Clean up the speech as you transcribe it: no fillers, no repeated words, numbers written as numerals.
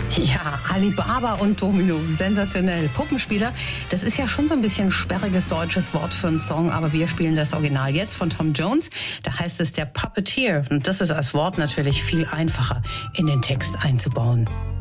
Ja, Alibaba und Domino, sensationell. Puppenspieler, das ist ja schon so ein bisschen sperriges deutsches Wort für einen Song, aber wir spielen das Original jetzt von Tom Jones. Da heißt es der Puppeteer und das ist als Wort natürlich viel einfacher in den Text einzubauen.